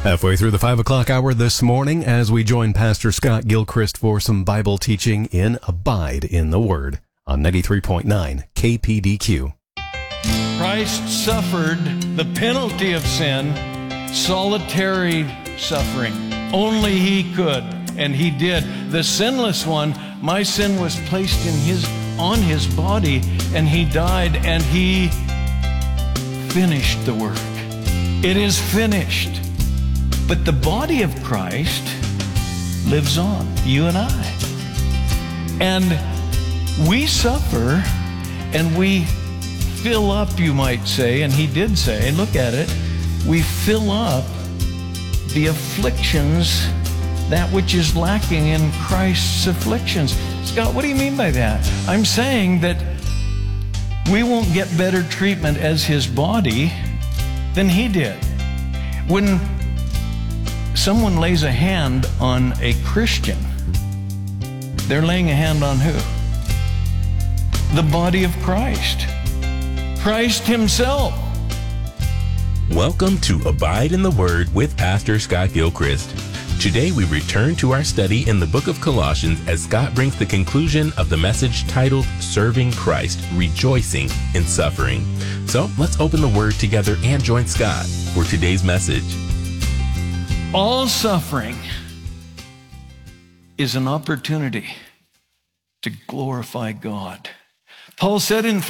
Halfway through the 5 o'clock hour this morning as we join Pastor Scott Gilchrist for some Bible teaching in Abide in the Word on 93.9 KPDQ. Christ suffered the penalty of sin, solitary suffering. Only he could, and he did. The sinless one, my sin was placed on his body, and he died, and he finished the work. It is finished. But the body of Christ lives on, you and I. And we suffer, and we fill up, you might say, and he did say, look at it, we fill up the afflictions, that which is lacking in Christ's afflictions. Scott, what do you mean by that? I'm saying that we won't get better treatment as his body than he did. When someone lays a hand on a Christian, they're laying a hand on who? The body of Christ. Christ himself. Welcome to Abide in the Word with Pastor Scott Gilchrist. Today we return to our study in the book of Colossians as Scott brings the conclusion of the message titled Serving Christ, Rejoicing in Suffering. So let's open the Word together and join Scott for today's message. All suffering is an opportunity to glorify God. Paul said in